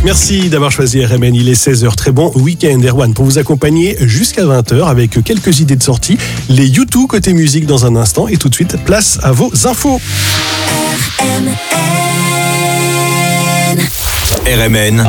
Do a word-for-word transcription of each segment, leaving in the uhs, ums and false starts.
Merci d'avoir choisi R M N, il est seize heures. Très bon week-end Erwan pour vous accompagner jusqu'à vingt heures avec quelques idées de sortie. Les U deux côté musique dans un instant et tout de suite place à vos infos. R M N. R M N,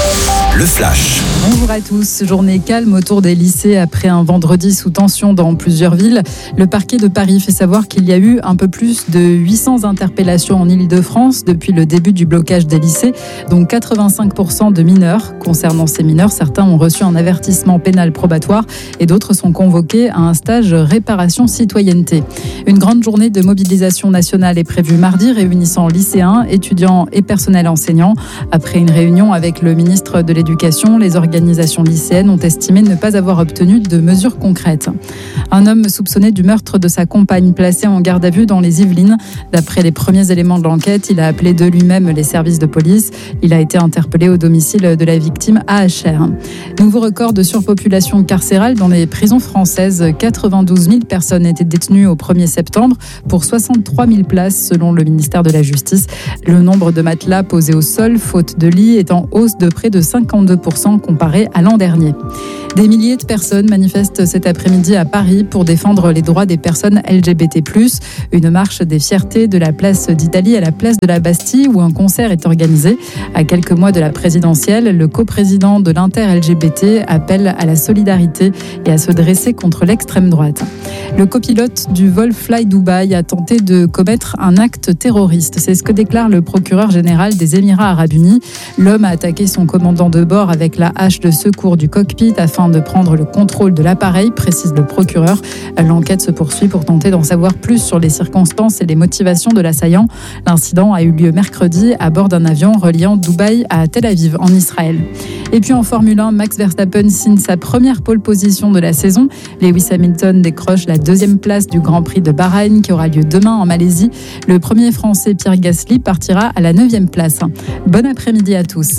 le flash. Bonjour à tous. Journée calme autour des lycées après un vendredi sous tension dans plusieurs villes. Le parquet de Paris fait savoir qu'il y a eu un peu plus de huit cents interpellations en Île-de-France depuis le début du blocage des lycées, dont quatre-vingt-cinq pour cent de mineurs. Concernant ces mineurs, certains ont reçu un avertissement pénal probatoire et d'autres sont convoqués à un stage réparation citoyenneté. Une grande journée de mobilisation nationale est prévue mardi, réunissant lycéens, étudiants et personnel enseignant. Après une réunion avec le ministre de l'Éducation, les organisations lycéennes ont estimé ne pas avoir obtenu de mesures concrètes. Un homme soupçonné du meurtre de sa compagne placé en garde à vue dans les Yvelines. D'après les premiers éléments de l'enquête, il a appelé de lui-même les services de police. Il a été interpellé au domicile de la victime à Achères. Nouveau record de surpopulation carcérale dans les prisons françaises. quatre-vingt-douze mille personnes étaient détenues au premier septembre pour soixante-trois mille places selon le ministère de la Justice. Le nombre de matelas posés au sol, faute de lit, est en hausse de près de cinquante-deux pour cent comparé à l'an dernier. Des milliers de personnes manifestent cet après-midi à Paris pour défendre les droits des personnes L G B T plus. Une marche des fiertés de la place d'Italie à la place de la Bastille où un concert est organisé. À quelques mois de la présidentielle, le coprésident de l'Inter-L G B T appelle à la solidarité et à se dresser contre l'extrême droite. Le copilote du vol Fly Dubai a tenté de commettre un acte terroriste. C'est ce que déclare le procureur général des Émirats arabes unis. L'homme a attaqué son commandant de bord avec la hache de secours du cockpit afin de prendre le contrôle de l'appareil, précise le procureur. L'enquête se poursuit pour tenter d'en savoir plus sur les circonstances et les motivations de l'assaillant. L'incident a eu lieu mercredi à bord d'un avion reliant Dubaï à Tel Aviv en Israël. Et puis en Formule un, Max Verstappen signe sa première pole position de la saison. Lewis Hamilton décroche la deuxième place du Grand Prix de Bahreïn qui aura lieu demain en Malaisie. Le premier Français Pierre Gasly partira à la neuvième place. Bon après-midi à tous.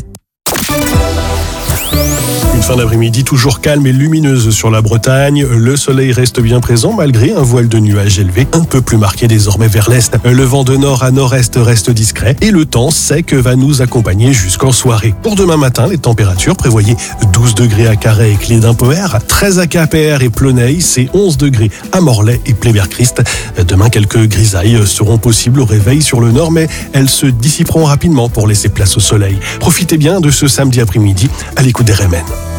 Une fin d'après-midi toujours calme et lumineuse sur la Bretagne. Le soleil reste bien présent malgré un voile de nuages élevé un peu plus marqué désormais vers l'est. Le vent de nord à nord-est reste discret et le temps sec va nous accompagner jusqu'en soirée. Pour demain matin, les températures prévoyez douze degrés à Carhaix et Cléden-Poher, treize à Quimper et Ploneuil, c'est onze degrés à Morlaix et Pleyber-Christ. Demain, quelques grisailles seront possibles au réveil sur le nord, mais elles se dissiperont rapidement pour laisser place au soleil. Profitez bien de ce samedi après-midi à l'écoute des R M N.